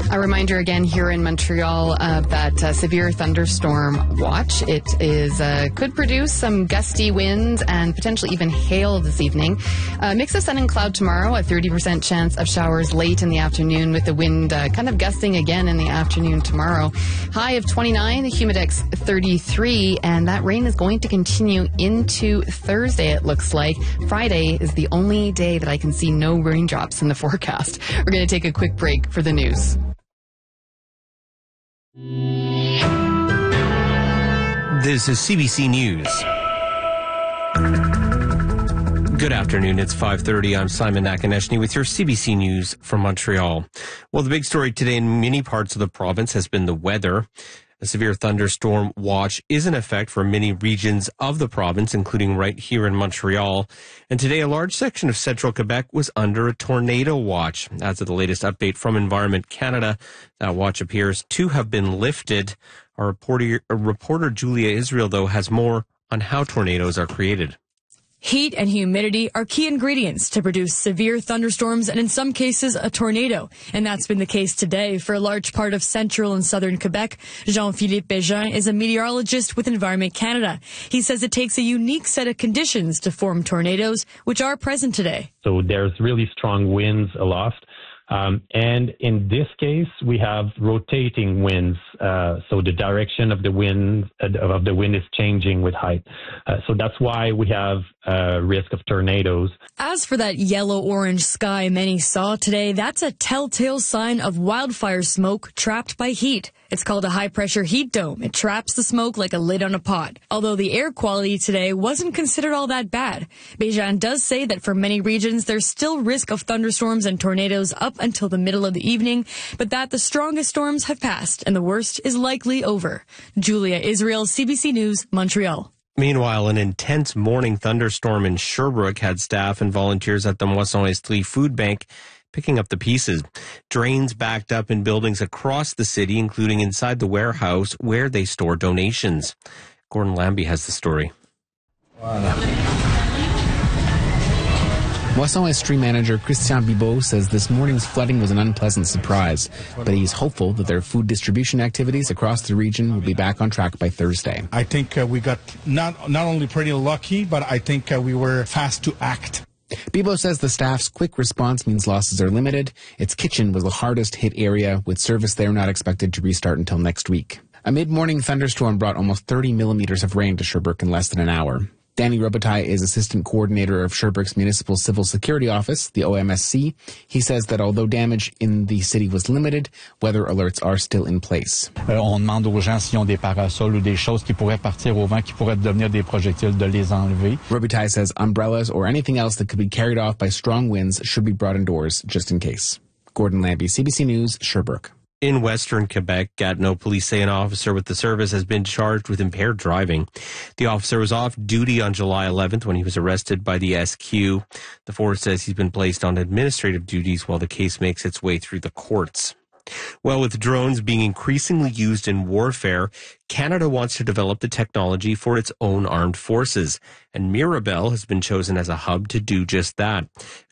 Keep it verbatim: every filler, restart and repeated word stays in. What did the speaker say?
A reminder again here in Montreal of that uh, severe thunderstorm watch. It is uh, could produce some gusty winds and potentially even hail this evening. Uh, mix of sun and cloud tomorrow, a thirty percent chance of showers late in the afternoon with the wind uh, kind of gusting again in the afternoon tomorrow. High of twenty-nine, the humidex thirty-three, and that rain is going to continue into Thursday, it looks like. Friday is the only day that I can see no raindrops in the forecast. We're going to take a quick break for the news. This is C B C News. Good afternoon. It's five thirty. I'm Simon Nakaneshny with your C B C News from Montreal. Well, the big story today in many parts of the province has been the weather. A severe thunderstorm watch is in effect for many regions of the province, including right here in Montreal. And today, a large section of central Quebec was under a tornado watch. As of the latest update from Environment Canada, that watch appears to have been lifted. Our reporter, reporter Julia Israel, though, has more on how tornadoes are created. Heat and humidity are key ingredients to produce severe thunderstorms and in some cases a tornado. And that's been the case today for a large part of central and southern Quebec. Jean-Philippe Bégin is a meteorologist with Environment Canada. He says it takes a unique set of conditions to form tornadoes, which are present today. So there's really strong winds aloft. Um, and in this case, we have rotating winds. Uh, so the direction of the wind uh, of the wind is changing with height. Uh, so that's why we have uh, risk of tornadoes. As for that yellow-orange sky many saw today, that's a telltale sign of wildfire smoke trapped by heat. It's called a high-pressure heat dome. It traps the smoke like a lid on a pot. Although the air quality today wasn't considered all that bad. Bégin does say that for many regions, there's still risk of thunderstorms and tornadoes up until the middle of the evening, but that the strongest storms have passed and the worst is likely over. Julia Israel, C B C News, Montreal. Meanwhile, an intense morning thunderstorm in Sherbrooke had staff and volunteers at the Moisson Estrie Food Bank picking up the pieces. Drains backed up in buildings across the city, including inside the warehouse where they store donations. Gordon Lambie has the story. Moisson Estrie manager Christian Bibot says this morning's flooding was an unpleasant surprise, but he's hopeful that their food distribution activities across the region will be back on track by Thursday. I think uh, we got not not only pretty lucky, but I think uh, we were fast to act. Bibot says the staff's quick response means losses are limited. Its kitchen was the hardest hit area, with service there not expected to restart until next week. A mid-morning thunderstorm brought almost thirty millimeters of rain to Sherbrooke in less than an hour. Danny Robitaille is assistant coordinator of Sherbrooke's Municipal Civil Security Office, the O M S C. He says that although damage in the city was limited, weather alerts are still in place. Euh, on demande aux gens s'ils ont des parasols ou des choses qui pourraient partir au vent, qui pourraient devenir des projectiles, de les enlever. Robitaille says umbrellas or anything else that could be carried off by strong winds should be brought indoors just in case. Gordon Lambie, C B C News, Sherbrooke. In western Quebec, Gatineau police say an officer with the service has been charged with impaired driving. The officer was off duty on July eleventh when he was arrested by the S Q. The force says he's been placed on administrative duties while the case makes its way through the courts. Well, with drones being increasingly used in warfare, Canada wants to develop the technology for its own armed forces, and Mirabel has been chosen as a hub to do just that.